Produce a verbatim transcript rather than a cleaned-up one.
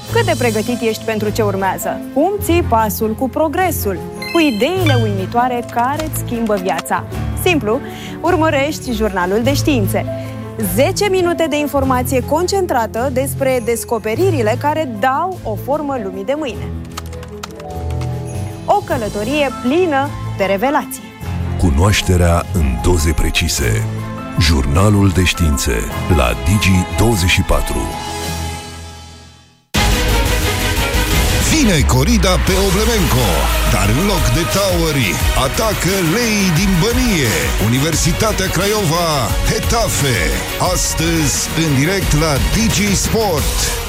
Cât de pregătit ești pentru ce urmează? Cum ții pasul cu progresul? Cu ideile uimitoare care îți schimbă viața? Simplu, urmărești Jurnalul de Științe. zece minute de informație concentrată despre descoperirile care dau o formă lumii de mâine. O călătorie plină de revelații. Cunoașterea în doze precise. Jurnalul de Științe la Digi douăzeci și patru. Vine corida pe Oblemenco, dar în loc de Tauri atacă leii din Bănie. Universitatea Craiova, Hetafe. Astăzi în direct la Digi Sport.